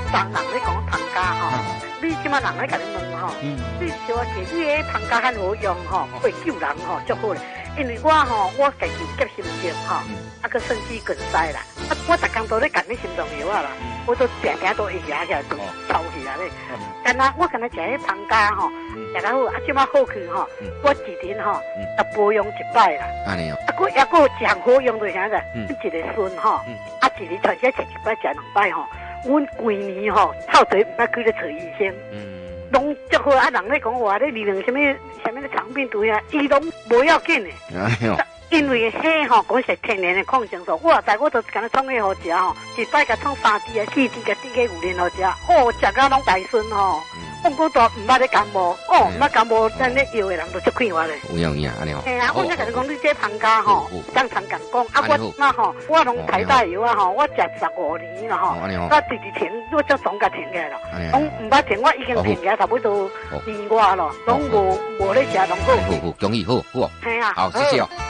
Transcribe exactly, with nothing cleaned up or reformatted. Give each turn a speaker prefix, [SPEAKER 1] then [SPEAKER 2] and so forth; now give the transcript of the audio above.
[SPEAKER 1] 常人咧讲糖家吼，你即马人咧甲你问吼，你小可你迄糖家很好用吼，会救人吼，足好咧。因为我吼，我家己有急心症吼，啊个肾气梗塞啦，啊我逐工都咧干啲心脏药啊啦，我都常常都会压起来，都抽起来咧。干那我干那食迄糖家吼，食较好，啊即马好去吼，我一年吼，啊保养一摆啦。
[SPEAKER 2] 安尼哦，
[SPEAKER 1] 啊佫抑佫上好用就啥个，一个孙吼，啊一年全时食一摆食两摆吼，阮规年吼透侪毋捌去咧找医生。拢足好啊！人咧讲话咧，利用什么什么咧长病毒啊，伊拢无要紧的。因为迄吼讲是天然的抗生素，我知我都干那创个好食吼，一摆甲创三支啊、四支甲滴个五年好食，哦，食甲拢大顺吼。我我都唔捌咧感冒，哦，唔捌感冒，咱咧药的人都足快活咧。
[SPEAKER 2] 有影有影，安尼哦。
[SPEAKER 1] 嘿啊，我才甲你讲，你这糖家吼，当常讲讲，啊我那吼，我拢台大药啊吼，我食十五年啦吼，我直直停，我就总甲停起来了，拢唔捌停，我已经停起来差不多年外咯，拢无无咧食，拢好。
[SPEAKER 2] 好好，恭喜好好。
[SPEAKER 1] 嘿啊，
[SPEAKER 2] 好，谢谢哦。